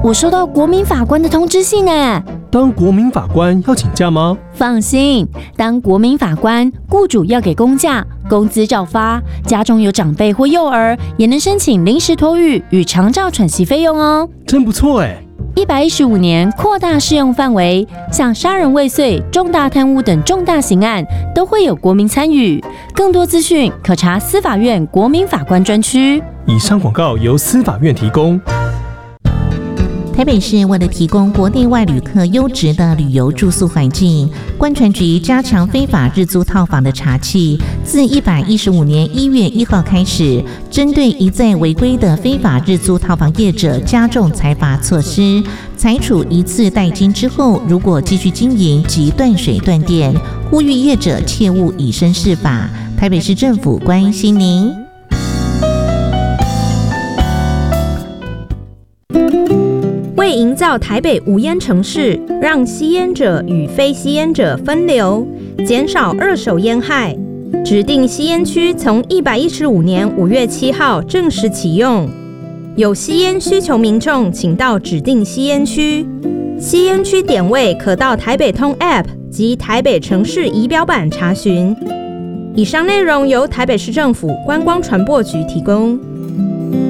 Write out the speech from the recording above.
我收到国民法官的通知信呢。 当国民法官要请假吗？ 放心，当国民法官，雇主要给公假，工资照发，家中有长辈或幼儿，也能申请临时托育与长照喘息费用哦。 真不错哎 ！115年扩大适用范围，像杀人未遂、重大贪污等重大刑案都会有国民参与。更多资讯可查司法院国民法官专区。 以上广告由司法院提供。 台北市为了提供国内外旅客优质的旅游住宿环境，观传局加强非法日租套房的查缉。自115年1月1号开始，针对一再违规的非法日租套房业者加重裁罚措施，裁处一次代金之后，如果继续经营即断水断电，呼吁业者切勿以身试法。台北市政府关心您。 为营造台北无烟城市，让吸烟者与非吸烟者分流，减少二手烟害，指定吸烟区从115年5月7号正式启用。有吸烟需求民众，请到指定吸烟区。吸烟区点位可到台北通 App 及台北城市仪表板查询。以上内容由台北市政府观光传播局提供。